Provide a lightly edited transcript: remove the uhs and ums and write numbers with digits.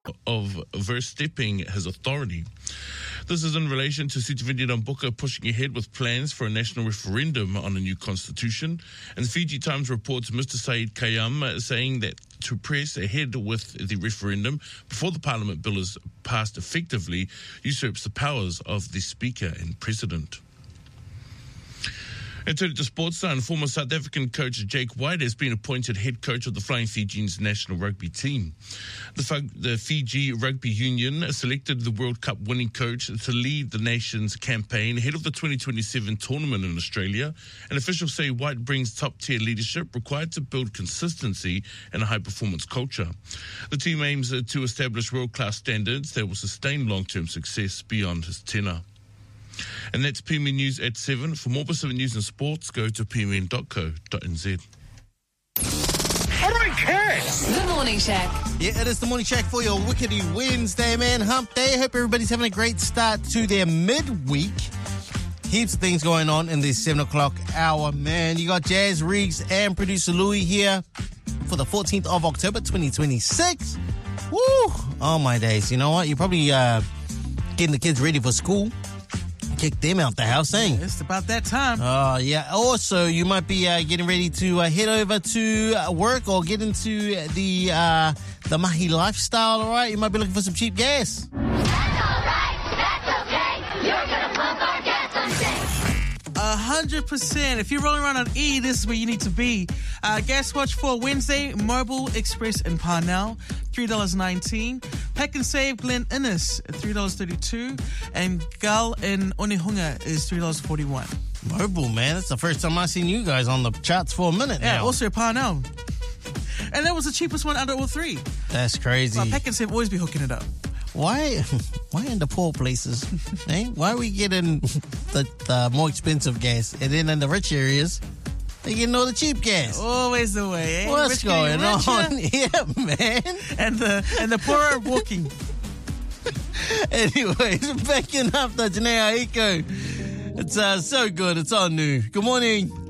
of overstepping his authority. This is in relation to Sitiveni Rambuka pushing ahead with plans for a national referendum on a new constitution. And the Fiji Times reports Mr. Said Kayam saying that to press ahead with the referendum before the Parliament bill is passed effectively usurps the powers of the Speaker and President. And turning to sports, former South African coach Jake White has been appointed head coach of the Flying Fijians national rugby team. The Fiji Rugby Union selected the World Cup winning coach to lead the nation's campaign ahead of the 2027 tournament in Australia. And officials say White brings top-tier leadership required to build consistency and a high-performance culture. The team aims to establish world-class standards that will sustain long-term success beyond his tenure. And that's PMN News at 7. For more Pacific news and sports, go to pmn.co.nz. All right, Cass. The Morning Shack. Yeah, it is the Morning Shack for your Wickedy Wednesday, man. Hump Day. Hope everybody's having a great start to their midweek. Heaps of things going on in this 7 o'clock hour, man. You got Jazz Riggs and producer Louis here for the 14th of October, 2026. Woo! Oh, my days. You know what? You're probably getting the kids ready for school. Kick them out the house, eh? Yeah, it's about that time. Oh, yeah. Also, you might be getting ready to head over to work or get into the Mahi lifestyle, all right? You might be looking for some cheap gas. That's all right. That's okay. You're going to pump our gas on day. 100%. If you're rolling around on E, this is where you need to be. Gas watch for Wednesday, Mobil Express in Parnell, $3.19. Pack and Save Glen Innes, $3.32. And Gull in Onehunga is $3.41. Mobil, man. That's the first time I've seen you guys on the charts for a minute now. Yeah, also Parnell. And that was the cheapest one out of all three. That's crazy. Well, Pack and Save always be hooking it up. Why in the poor places? Eh? Why are we getting the more expensive gas? And then in the rich areas, they getting all the cheap gas. Always the way, eh? What's Rich going on richer. here, man? And the poorer are walking. Anyways, backing up the Janae Aiko. It's so good. It's all new. Good morning.